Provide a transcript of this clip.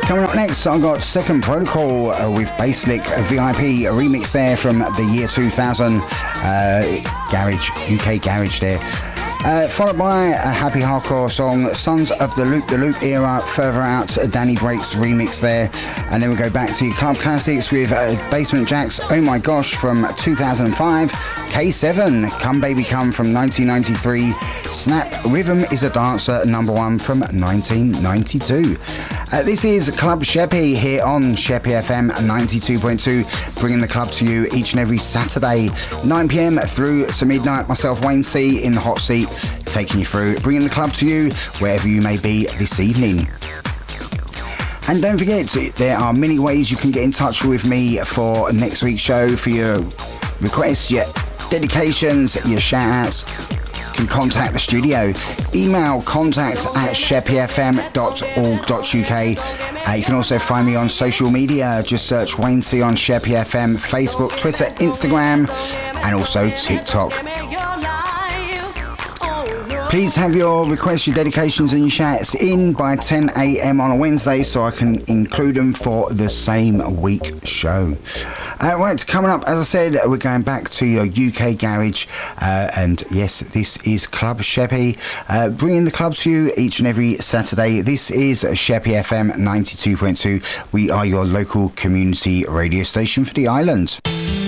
Coming up next, I've got Second Protocol with Basslick VIP, a remix there from the year 2000, Garage, UK Garage there. Followed by a happy hardcore song, Sons of the Loop era, further out, Danny Breaks remix there. And then we go back to Club Classics with Basement Jaxx, Oh My Gosh from 2005, K7, Come Baby Come from 1993, Snap, Rhythm is a Dancer, #1 from 1992. This is Club Sheppy here on Sheppy FM 92.2, bringing the club to you each and every Saturday, 9 p.m. through to midnight. Myself, Wayne C, in the hot seat, taking you through, bringing the club to you wherever you may be this evening. And don't forget, there are many ways you can get in touch with me for next week's show, for your requests, your dedications, your shout-outs. You can contact the studio. Email contact@sheppyfm.org.uk. You can also find me on social media. Just search Wayne C on Sheppy FM, Facebook, Twitter, Instagram, and also TikTok. Please have your requests, your dedications and your shouts in by 10 a.m. on a Wednesday so I can include them for the same week show. Right, coming up, as I said, we're going back to your UK Garage, and yes, this is Club Sheppy, bringing the club to you each and every Saturday. This is Sheppy FM 92.2. We are your local community radio station for the island.